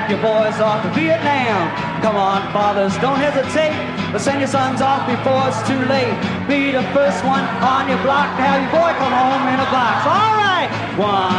Pack your boys off to Vietnam. Come on, fathers, don't hesitate. But send your sons off before it's too late. Be the first one on your block to have your boy come home in a box. All right, one.